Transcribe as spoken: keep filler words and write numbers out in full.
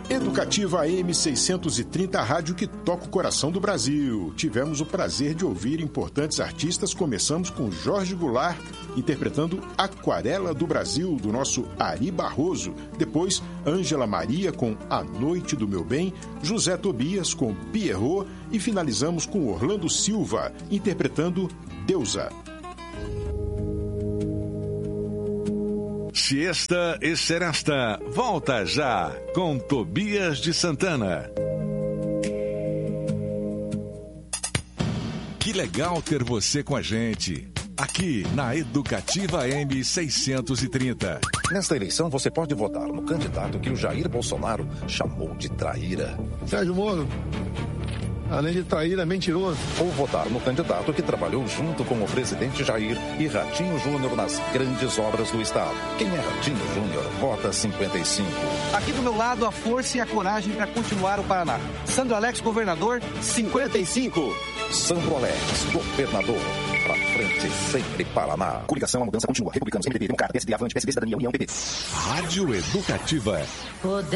Educativa A M seiscentos e trinta, a rádio que toca o coração do Brasil. Tivemos o prazer de ouvir importantes artistas. Começamos com Jorge Goulart, interpretando Aquarela do Brasil, do nosso Ari Barroso. Depois, Ângela Maria com A Noite do Meu Bem, José Tobias com Pierrot e finalizamos com Orlando Silva, interpretando Deusa. Siesta e Seresta, volta já com Tobias de Santana. Que legal ter você com a gente, aqui na Educativa M seiscentos e trinta. Nesta eleição você pode votar no candidato que o Jair Bolsonaro chamou de traíra. Sérgio Moro, além de traíra, é mentiroso. Ou votar no candidato que trabalhou junto com o presidente Jair e Ratinho Júnior nas grandes obras do Estado. Quem é Ratinho Júnior, vota cinquenta e cinco. Aqui do meu lado, a força e a coragem para continuar o Paraná. Sandro Alex, governador, cinquenta e cinco. Sandro Alex, governador. Pra frente, sempre Paraná. Coligação, a mudança continua. Republicanos, M D B, Democrata, P S D, Avante, P S B, Cidadania, União, P P. Rádio Educativa.